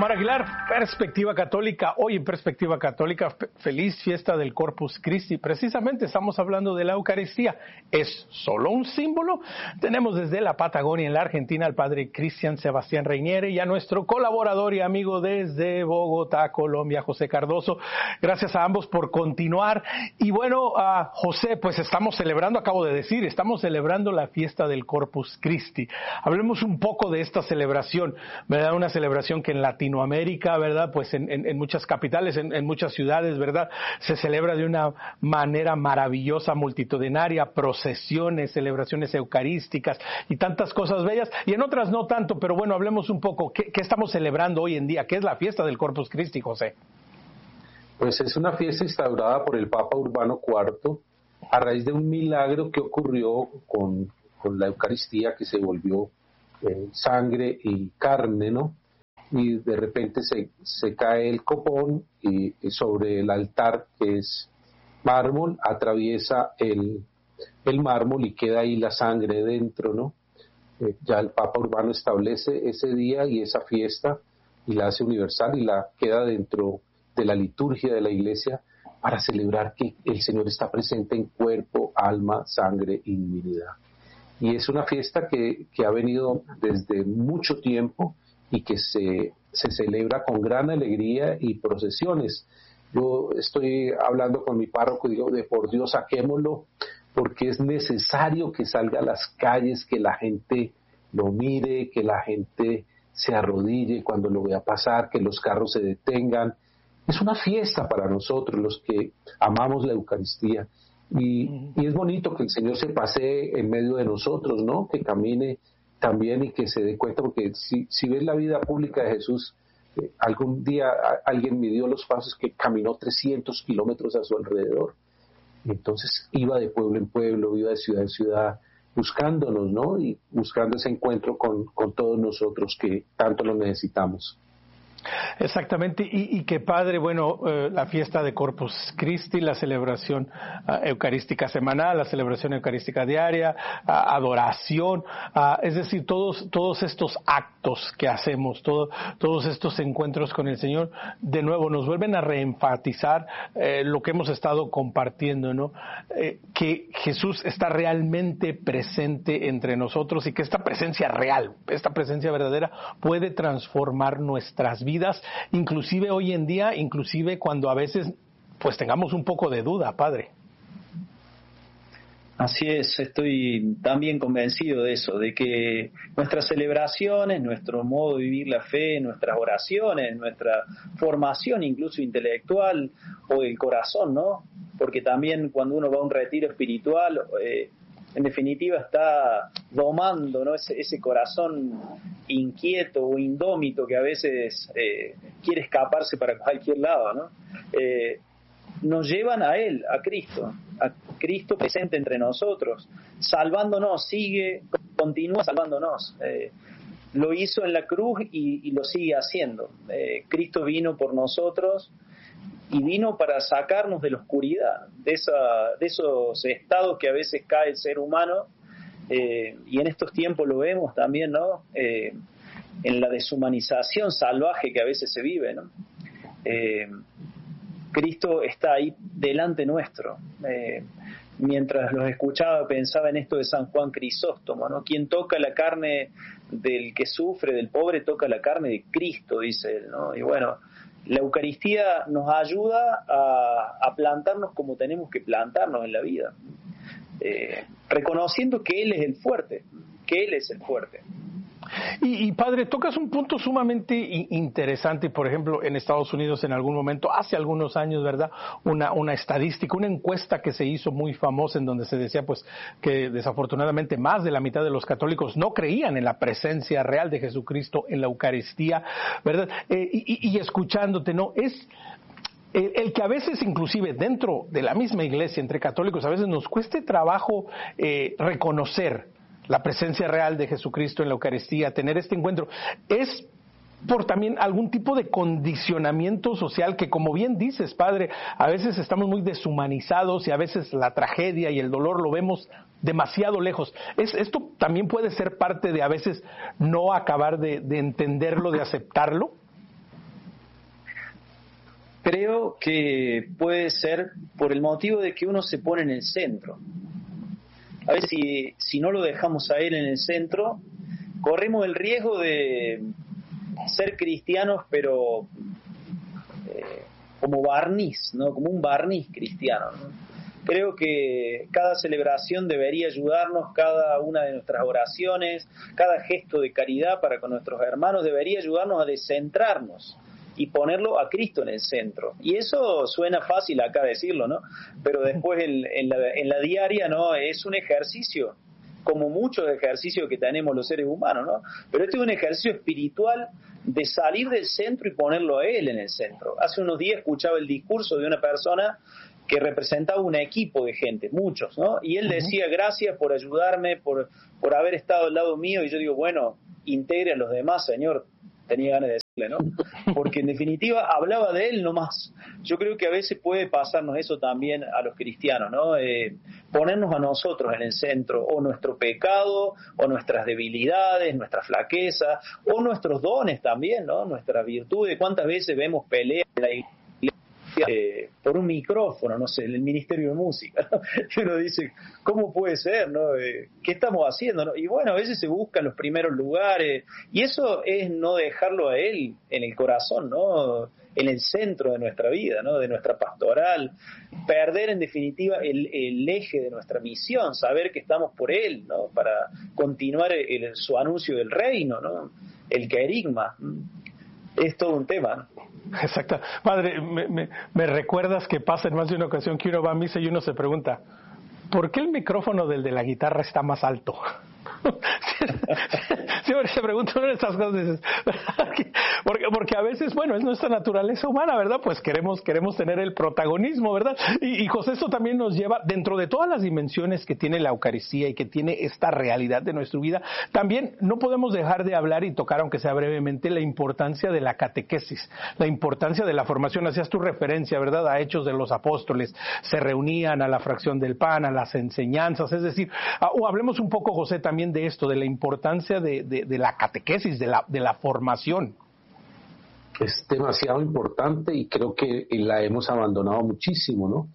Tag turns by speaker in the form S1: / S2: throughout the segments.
S1: Omar Aguilar, Perspectiva Católica. Hoy en Perspectiva Católica, feliz fiesta del Corpus Christi. Precisamente estamos hablando de la Eucaristía. ¿Es solo un símbolo? Tenemos desde la Patagonia, en la Argentina, al padre Cristian Sebastián Reñere y a nuestro colaborador y amigo desde Bogotá, Colombia, José Cardoso. Gracias a ambos por continuar. Y bueno, José, pues estamos celebrando, acabo de decir, estamos celebrando la fiesta del Corpus Christi. Hablemos un poco de esta celebración, ¿verdad? Una celebración que en Latinoamérica, ¿verdad? Pues en muchas capitales, en muchas ciudades, ¿verdad? Se celebra de una manera maravillosa, multitudinaria, procesiones, celebraciones eucarísticas y tantas cosas bellas, y en otras no tanto, pero bueno, hablemos un poco, ¿qué estamos celebrando hoy en día? ¿Qué es la fiesta del Corpus Christi, José?
S2: Pues es una fiesta instaurada por el Papa Urbano IV a raíz de un milagro que ocurrió con la Eucaristía, que se volvió sangre y carne, ¿no? Y de repente se cae el copón y sobre el altar, que es mármol, atraviesa el mármol y queda ahí la sangre dentro, ¿no? Ya el Papa Urbano establece ese día y esa fiesta y la hace universal y la queda dentro de la liturgia de la Iglesia para celebrar que el Señor está presente en cuerpo, alma, sangre y divinidad. Y es una fiesta que ha venido desde mucho tiempo y que se celebra con gran alegría y procesiones. Yo estoy hablando con mi párroco y digo, de por Dios, saquémoslo, porque es necesario que salga a las calles, que la gente lo mire, que la gente se arrodille cuando lo vea pasar, que los carros se detengan. Es una fiesta para nosotros, los que amamos la Eucaristía. Y es bonito que el Señor se pasee en medio de nosotros, ¿no? Que camine también y que se dé cuenta, porque si ves la vida pública de Jesús, algún día alguien midió los pasos que caminó 300 kilómetros a su alrededor. Y entonces iba de pueblo en pueblo, iba de ciudad en ciudad, buscándonos, ¿no? Y buscando ese encuentro con todos nosotros que tanto lo necesitamos.
S1: Exactamente, y que padre, bueno, la fiesta de Corpus Christi, la celebración eucarística semanal, la celebración eucarística diaria, adoración, es decir, todos estos actos que hacemos, todos estos encuentros con el Señor, de nuevo nos vuelven a reenfatizar lo que hemos estado compartiendo, ¿no? Que Jesús está realmente presente entre nosotros y que esta presencia real, esta presencia verdadera puede transformar nuestras vidas, inclusive hoy en día, inclusive cuando a veces pues tengamos un poco de duda, padre.
S3: Así es, estoy también convencido de eso, de que nuestras celebraciones, nuestro modo de vivir la fe, nuestras oraciones, nuestra formación incluso intelectual o del corazón, ¿no? Porque también cuando uno va a un retiro espiritual, en definitiva está domando, ¿no? ese corazón inquieto o indómito que a veces quiere escaparse para cualquier lado, ¿no? Nos llevan a Él, a Cristo presente entre nosotros, salvándonos, continúa salvándonos. Lo hizo en la cruz y lo sigue haciendo. Cristo vino por nosotros y vino para sacarnos de la oscuridad, de esos estados que a veces cae el ser humano, y en estos tiempos lo vemos también, ¿no? En la deshumanización salvaje que a veces se vive, ¿no? Cristo está ahí delante nuestro. Mientras los escuchaba pensaba en esto de San Juan Crisóstomo, ¿no? Quien toca la carne del que sufre, del pobre, toca la carne de Cristo, dice él, ¿no? Y bueno, la Eucaristía nos ayuda a plantarnos como tenemos que plantarnos en la vida, reconociendo que Él es el fuerte,
S1: Y padre, tocas un punto sumamente interesante. Por ejemplo, en Estados Unidos en algún momento, hace algunos años, ¿verdad? Una estadística, una encuesta que se hizo muy famosa en donde se decía pues que desafortunadamente más de la mitad de los católicos no creían en la presencia real de Jesucristo en la Eucaristía, ¿verdad? Y escuchándote, ¿no? Es el que a veces inclusive dentro de la misma iglesia entre católicos a veces nos cueste trabajo reconocer la presencia real de Jesucristo en la Eucaristía, tener este encuentro, es por también algún tipo de condicionamiento social que, como bien dices, padre, a veces estamos muy deshumanizados y a veces la tragedia y el dolor lo vemos demasiado lejos. ¿Esto también puede ser parte de a veces no acabar de entenderlo, de aceptarlo?
S3: Creo que puede ser por el motivo de que uno se pone en el centro. A veces si no lo dejamos a él en el centro, corremos el riesgo de ser cristianos, pero como barniz, ¿no? Como un barniz cristiano, ¿no? Creo que cada celebración debería ayudarnos, cada una de nuestras oraciones, cada gesto de caridad para con nuestros hermanos debería ayudarnos a descentrarnos y ponerlo a Cristo en el centro. Y eso suena fácil acá decirlo, ¿no? Pero después en la diaria, ¿no? Es un ejercicio, como muchos ejercicios que tenemos los seres humanos, ¿no? Pero este es un ejercicio espiritual de salir del centro y ponerlo a Él en el centro. Hace unos días escuchaba el discurso de una persona que representaba un equipo de gente, muchos, ¿no? Y él decía, gracias por ayudarme, por haber estado al lado mío. Y yo digo, bueno, integre a los demás, Señor. Tenía ganas de decirle, ¿no? Porque en definitiva hablaba de él nomás. Yo creo que a veces puede pasarnos eso también a los cristianos, ¿no? Ponernos a nosotros en el centro, o nuestro pecado, o nuestras debilidades, nuestra flaqueza, o nuestros dones también, ¿no? Nuestras virtudes. ¿Cuántas veces vemos peleas en la iglesia por un micrófono, no sé, en el Ministerio de Música, ¿no? Y uno dice, ¿cómo puede ser, no? ¿Qué estamos haciendo, no? Y bueno, a veces se buscan los primeros lugares, y eso es no dejarlo a Él en el corazón, ¿no? En el centro de nuestra vida, ¿no? De nuestra pastoral, perder en definitiva el eje de nuestra misión, saber que estamos por Él, ¿no? Para continuar su anuncio del reino, ¿no? El querigma. Es todo un tema, ¿no?
S1: Exacto. Padre, me recuerdas que pasa en más de una ocasión que uno va a misa y uno se pregunta, ¿por qué el micrófono del de la guitarra está más alto? Siempre se pregunta una de estas cosas, porque a veces, bueno, es nuestra naturaleza humana, ¿verdad? Pues queremos tener el protagonismo, ¿verdad? Y José, esto también nos lleva, dentro de todas las dimensiones que tiene la Eucaristía y que tiene esta realidad de nuestra vida, también no podemos dejar de hablar y tocar, aunque sea brevemente, la importancia de la catequesis, la importancia de la formación. Hacías tu referencia, ¿verdad?, a Hechos de los Apóstoles, se reunían a la fracción del pan, a las enseñanzas, es decir, o hablemos un poco, José, también de esto, de la importancia de la catequesis, de la formación.
S2: Es demasiado importante y creo que la hemos abandonado muchísimo, ¿no?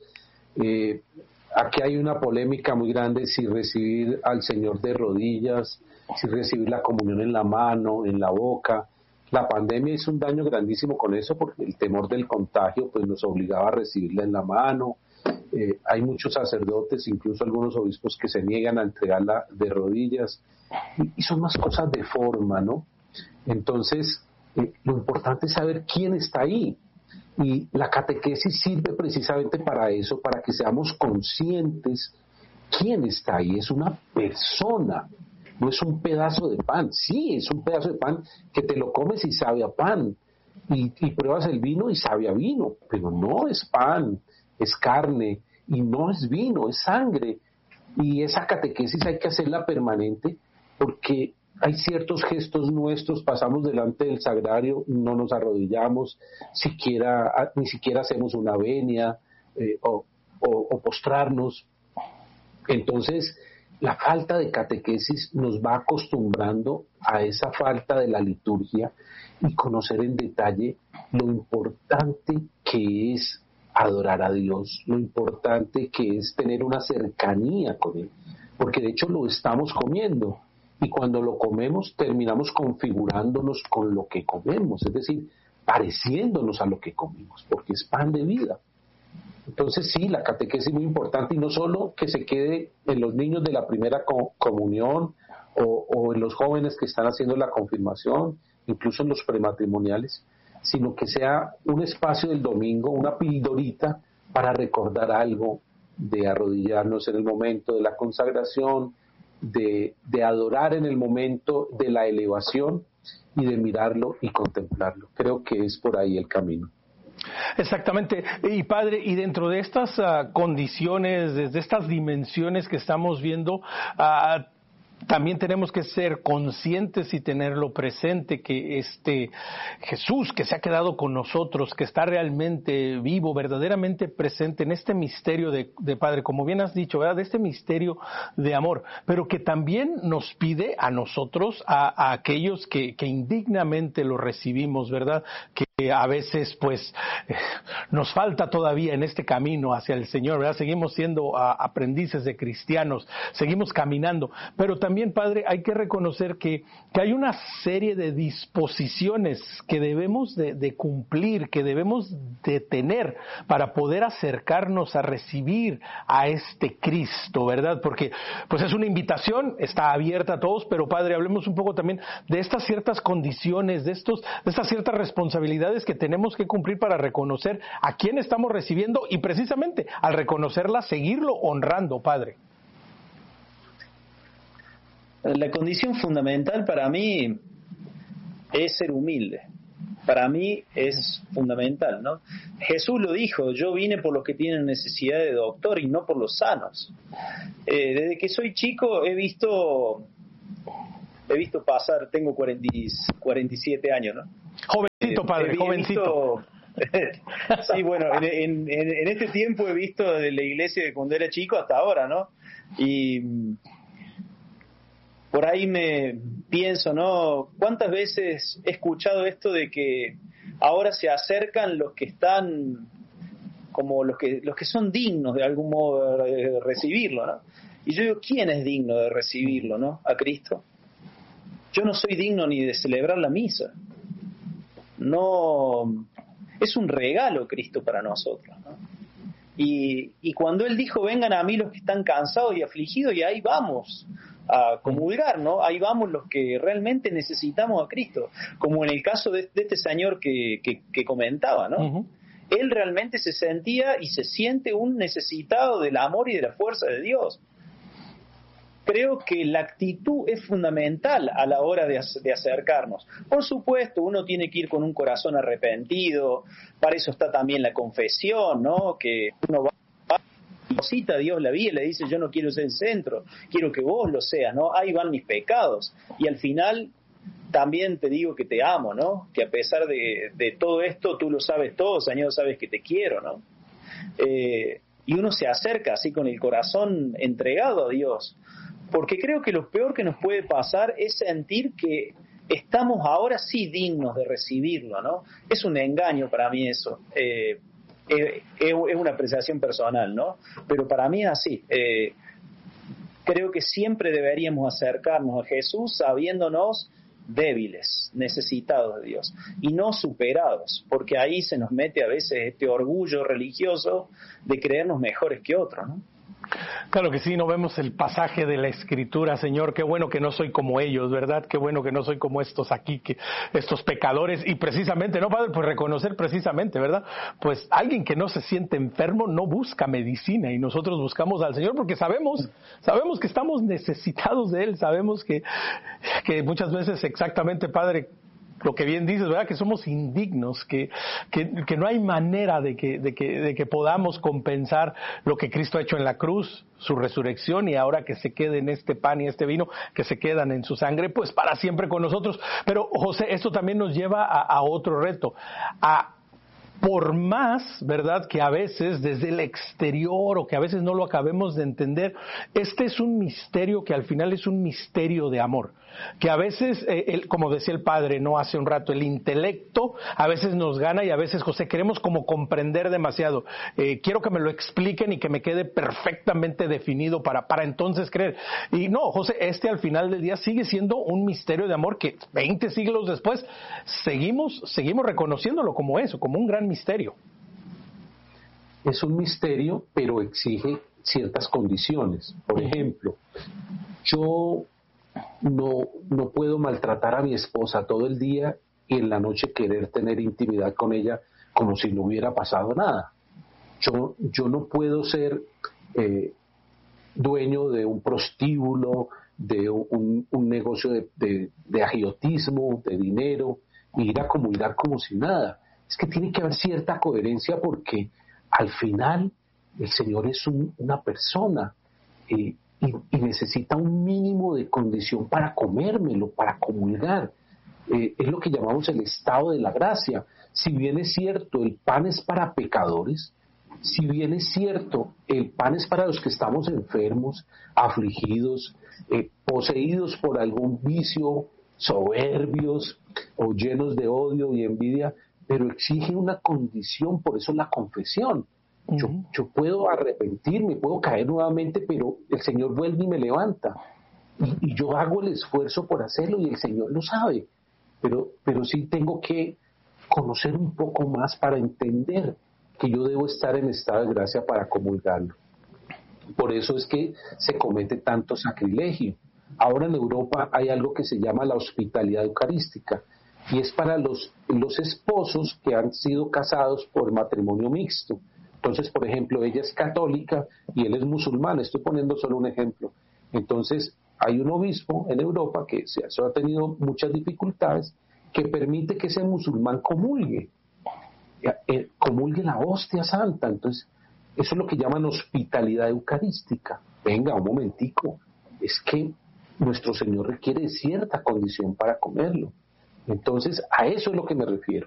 S2: Aquí hay una polémica muy grande si recibir al Señor de rodillas, si recibir la comunión en la mano, en la boca. La pandemia hizo un daño grandísimo con eso porque el temor del contagio pues nos obligaba a recibirla en la mano. Hay muchos sacerdotes, incluso algunos obispos, que se niegan a entregarla de rodillas y son más cosas de forma, ¿no? Entonces, lo importante es saber quién está ahí, y la catequesis sirve precisamente para eso, para que seamos conscientes quién está ahí. Es una persona, no es un pedazo de pan. Sí, es un pedazo de pan que te lo comes y sabe a pan, y pruebas el vino y sabe a vino, pero no es pan, es carne, y no es vino, es sangre. Y esa catequesis hay que hacerla permanente, porque hay ciertos gestos nuestros, pasamos delante del sagrario, no nos arrodillamos, ni siquiera hacemos una venia o postrarnos. Entonces, la falta de catequesis nos va acostumbrando a esa falta de la liturgia y conocer en detalle lo importante que es adorar a Dios, lo importante que es tener una cercanía con Él, porque de hecho lo estamos comiendo, y cuando lo comemos terminamos configurándonos con lo que comemos, es decir, pareciéndonos a lo que comemos, porque es pan de vida. Entonces sí, la catequesis es muy importante, y no solo que se quede en los niños de la primera comunión o en los jóvenes que están haciendo la confirmación, incluso en los prematrimoniales, sino que sea un espacio del domingo, una pildorita para recordar algo, de arrodillarnos en el momento de la consagración, de adorar en el momento de la elevación y de mirarlo y contemplarlo. Creo que es por ahí el camino.
S1: Exactamente. Y Padre, y dentro de estas condiciones, desde estas dimensiones que estamos viendo, también tenemos que ser conscientes y tenerlo presente, que Jesús que se ha quedado con nosotros, que está realmente vivo, verdaderamente presente en este misterio de Padre, como bien has dicho, ¿verdad? De este misterio de amor, pero que también nos pide a nosotros, a aquellos que indignamente lo recibimos, ¿verdad? Que a veces pues nos falta todavía en este camino hacia el Señor, ¿verdad? Seguimos siendo aprendices de cristianos, seguimos caminando, pero también, Padre, hay que reconocer que hay una serie de disposiciones que debemos de cumplir, que debemos de tener para poder acercarnos a recibir a este Cristo, ¿verdad? Porque pues es una invitación, está abierta a todos, pero Padre, hablemos un poco también de estas ciertas condiciones, de estas ciertas responsabilidades que tenemos que cumplir para reconocer a quién estamos recibiendo y precisamente al reconocerla, seguirlo honrando, Padre.
S3: La condición fundamental para mí es ser humilde. Para mí es fundamental, ¿no? Jesús lo dijo, yo vine por los que tienen necesidad de doctor y no por los sanos. Desde que soy chico he visto pasar, tengo 47 años, ¿no?
S1: Jovencito, Padre, jovencito.
S3: Sí, bueno, en este tiempo he visto de la iglesia de cuando era chico hasta ahora, ¿no? Y por ahí me pienso, ¿no? ¿Cuántas veces he escuchado esto de que ahora se acercan los que están, como los que son dignos de algún modo de recibirlo, ¿no? Y yo digo, ¿quién es digno de recibirlo, no? A Cristo. Yo no soy digno ni de celebrar la misa. No, es un regalo Cristo para nosotros, ¿no? Y cuando Él dijo, vengan a mí los que están cansados y afligidos, y ahí vamos a comulgar, ¿no? Ahí vamos los que realmente necesitamos a Cristo, como en el caso de este señor que comentaba, ¿no? Uh-huh. Él realmente se sentía y se siente un necesitado del amor y de la fuerza de Dios. Creo que la actitud es fundamental a la hora de acercarnos. Por supuesto, uno tiene que ir con un corazón arrepentido, para eso está también la confesión, ¿no? Que uno va cita a Dios la vida y le dice, yo no quiero ser el centro, quiero que vos lo seas, ¿no? Ahí van mis pecados. Y al final también te digo que te amo, ¿no? Que a pesar de todo esto, tú lo sabes todo, Señor, sabes que te quiero, ¿no? Y uno se acerca así con el corazón entregado a Dios. Porque creo que lo peor que nos puede pasar es sentir que estamos ahora sí dignos de recibirlo, ¿no? Es un engaño para mí eso. Es una apreciación personal, ¿no? Pero para mí es así. Creo que siempre deberíamos acercarnos a Jesús sabiéndonos débiles, necesitados de Dios y no superados, porque ahí se nos mete a veces este orgullo religioso de creernos mejores que otros, ¿no?
S1: Claro que sí, no vemos el pasaje de la Escritura, Señor, qué bueno que no soy como ellos, ¿verdad? Qué bueno que no soy como estos aquí, estos pecadores, y precisamente, ¿no, Padre? Pues reconocer precisamente, ¿verdad? Pues alguien que no se siente enfermo no busca medicina y nosotros buscamos al Señor porque sabemos que estamos necesitados de Él, sabemos que muchas veces exactamente, Padre, lo que bien dices, ¿verdad? Que somos indignos, que no hay manera de que podamos compensar lo que Cristo ha hecho en la cruz, su resurrección, y ahora que se quede en este pan y este vino, que se quedan en su sangre, pues para siempre con nosotros. Pero, José, esto también nos lleva a otro reto, por más, ¿verdad?, que a veces desde el exterior o que a veces no lo acabemos de entender, este es un misterio que al final es un misterio de amor. Que a veces, como decía el Padre, no hace un rato, el intelecto a veces nos gana y a veces, José, queremos como comprender demasiado. Quiero que me lo expliquen y que me quede perfectamente definido para entonces creer. Y no, José, al final del día sigue siendo un misterio de amor que 20 siglos después seguimos reconociéndolo como eso, como un gran misterio.
S2: Es un misterio, pero exige ciertas condiciones. Por ejemplo, yo no puedo maltratar a mi esposa todo el día y en la noche querer tener intimidad con ella como si no hubiera pasado nada. Yo no puedo ser dueño de un prostíbulo, de un negocio de agiotismo, de dinero, e ir a comulgar como si nada. Es que tiene que haber cierta coherencia porque al final el Señor es una persona. y necesita un mínimo de condición para comérmelo, para comulgar. Es lo que llamamos el estado de la gracia. Si bien es cierto, el pan es para pecadores, si bien es cierto, el pan es para los que estamos enfermos, afligidos, poseídos por algún vicio, soberbios o llenos de odio y envidia, pero exige una condición, por eso la confesión. Yo puedo arrepentirme, puedo caer nuevamente, pero el Señor vuelve y me levanta. Y yo hago el esfuerzo por hacerlo y el Señor lo sabe. Pero sí tengo que conocer un poco más para entender que yo debo estar en estado de gracia para comulgarlo. Por eso es que se comete tanto sacrilegio. Ahora en Europa hay algo que se llama la hospitalidad eucarística, y es para los esposos que han sido casados por matrimonio mixto. Entonces, por ejemplo, ella es católica y él es musulmán, estoy poniendo solo un ejemplo. Entonces, hay un obispo en Europa que eso ha tenido muchas dificultades, que permite que ese musulmán comulgue la hostia santa. Entonces, eso es lo que llaman hospitalidad eucarística. Venga, un momentico, es que nuestro Señor requiere cierta condición para comerlo. Entonces, a eso es lo que me refiero.